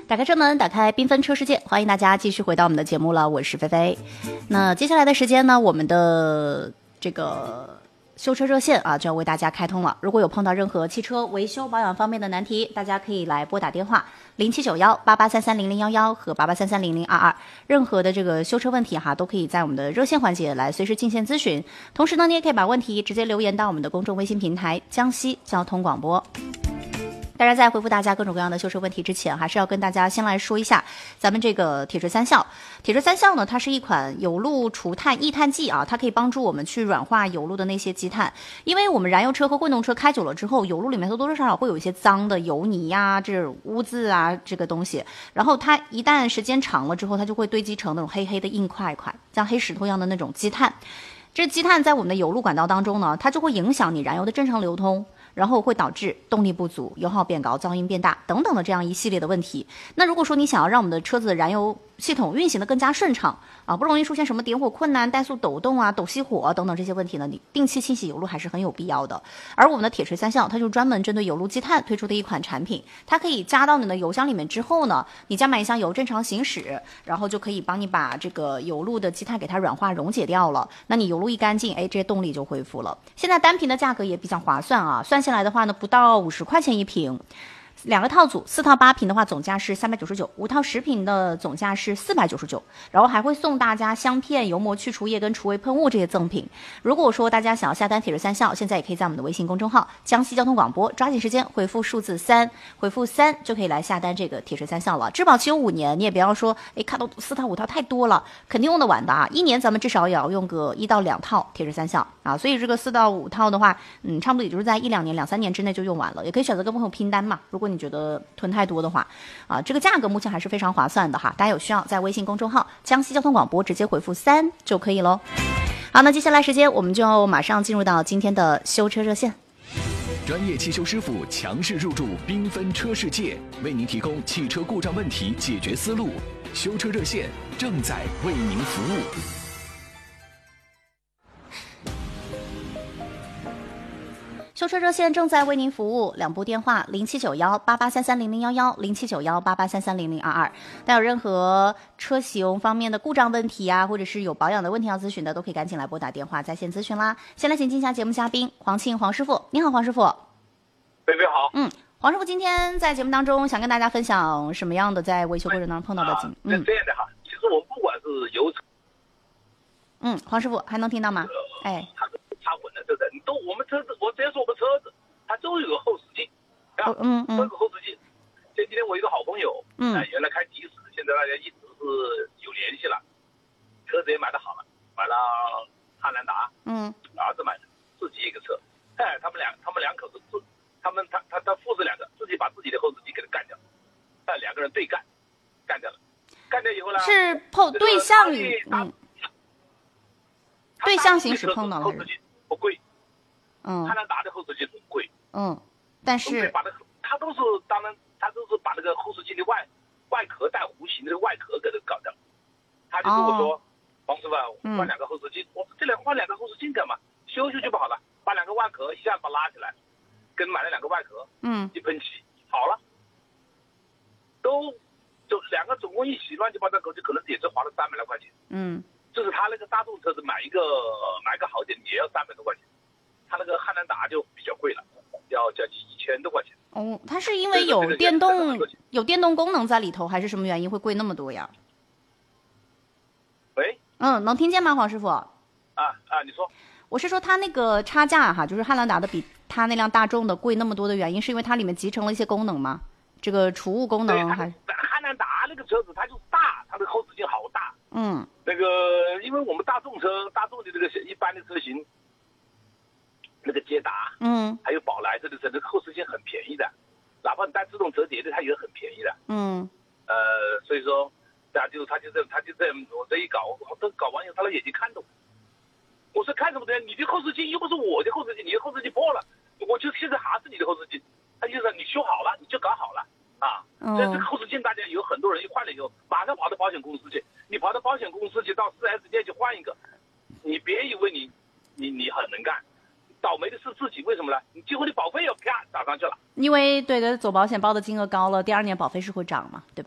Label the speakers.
Speaker 1: 打开车门，打开缤纷车世界，欢迎大家继续回到我们的节目了，我是菲菲。那接下来的时间呢，我们的这个修车热线啊就要为大家开通了。如果有碰到任何汽车维修保养方面的难题，大家可以来拨打电话079188330011和88330022，任何的这个修车问题哈，都可以在我们的热线环节来随时进线咨询。同时呢，你也可以把问题直接留言到我们的公众微信平台江西交通广播。当然，在回复大家各种各样的修车问题之前，还是要跟大家先来说一下咱们这个铁锤三效。铁锤三效呢，它是一款有路除碳抑碳剂啊，它可以帮助我们去软化有路的那些积碳。因为我们燃油车和混动车开久了之后，有路里面多多少少会有一些脏的油泥呀、这污渍啊这个东西，然后它一旦时间长了之后，它就会堆积成那种黑黑的硬块块，像黑石头一样的那种积碳。这积碳在我们的有路管道当中呢，它就会影响你燃油的正常流通，然后会导致动力不足、油耗变高、噪音变大等等的这样一系列的问题。那如果说你想要让我们的车子的燃油系统运行的更加顺畅啊，不容易出现什么点火困难、怠速抖动啊、抖熄火等等这些问题呢，你定期清洗油路还是很有必要的。而我们的铁锤三效，它就专门针对有路积碳推出的一款产品，它可以加到你的油箱里面之后呢，你加满一箱油正常行驶，然后就可以帮你把这个有路的积碳给它软化溶解掉了。那你油路一干净，哎，这些动力就恢复了。现在单瓶的价格也比较划算啊，算下来的话呢，不到50块钱一瓶。2个套组，4套8瓶的话总价是399，5套10瓶的总价是499，然后还会送大家香片、油膜去除液跟除味喷雾这些赠品。如果说大家想要下单铁锤三效，现在也可以在我们的微信公众号江西交通广播抓紧时间回复数字3，回复3就可以来下单这个铁锤三效了。质保期有5年，你也不要说看到4套5套太多了，肯定用得完的啊。1年咱们至少也要用个1到2套铁锤三效啊，所以这个4到5套的话，差不多也就是在1、2年、2、3年之内就用完了。也可以选择跟朋友拼单嘛，如果你觉得囤太多的话啊，这个价格目前还是非常划算的哈，大家有需要在微信公众号江西交通广播直接回复3就可以咯。好，那接下来时间我们就马上进入到今天的修车热线。
Speaker 2: 专业汽修师傅强势入驻缤纷车世界，为您提供汽车故障问题解决思路。修车热线正在为您服务。
Speaker 1: 修车热线正在为您服务，2部电话079188330011 079188330022。大家有任何车型方面的故障问题啊，或者是有保养的问题要咨询的，都可以赶紧来拨打电话在线咨询啦。先来请进一下节目嘉宾黄庆黄师傅，你好，黄师傅。
Speaker 3: 菲菲好。
Speaker 1: 黄师傅今天在节目当中想跟大家分享什么样的在维修过程当中碰到的经历？
Speaker 3: 是这样的哈，其实我们不管是油车，
Speaker 1: 黄师傅还能听到吗？
Speaker 3: 它是插混的，对不对？我们车子，我直接说我们车子，它都有个后视镜，都有个后视镜。前几天我一个好朋友，原来开的士，现在大家一直是有联系了，车子也买的好了，买了汉兰达，儿子买的，自己一个车，他们两口子他父子两个自己把自己的后视镜给他干掉，2个人对干掉了，干掉以后呢，
Speaker 1: 是对象对象行驶碰到了，
Speaker 3: 后视镜不贵，汉兰达的后视镜很贵，
Speaker 1: 但是
Speaker 3: 他都是把那个后视镜的外壳带弧形的外壳给它搞掉，他就跟我说，黄师傅换2个后视镜，我说这两换2个后视镜干嘛？修就不好了，把2个外壳一下把拉起来，跟买了2个外壳，一喷漆好了，就2个总共一起乱七八糟搞，就可能也是花了300来块钱，就是他那个大众车子买一个好点也要300多块钱，他那个汉兰达就比较贵了，要1000多块钱。
Speaker 1: 它是因为有电动功能在里头，还是什么原因会贵那么多呀？
Speaker 3: 喂，
Speaker 1: 能听见吗，黄师傅？
Speaker 3: 你说。
Speaker 1: 我是说它那个差价哈，就是汉兰达的比它那辆大众的贵那么多的原因，是因为它里面集成了一些功能吗？这个储物功能还？
Speaker 3: 汉兰达那个车子它就大，它的后视镜好大。那个因为我们大众的这个一般的车型，那个捷达，还有宝来这个车，这个后视镜很便宜的，哪怕你带自动折叠的，它也很便宜的。所以说，他就这我这一搞，都搞完以后，他的眼睛看懂。我说看什么的？你的后视镜又不是我的后视镜，你的后视镜破了，我就现在还是你的后视镜。他就说你修好了，你就搞好了啊。这个后视镜大家有很多人一换了以后，马上跑到保险公司去，你跑到保险公司去，到4S店去换一个，你别以为你很能干，倒霉的是自己，为什么呢？你结果你保费又啪涨上去了。
Speaker 1: 因为对的，走保险报的金额高了，第2年保费是会涨嘛，对吧？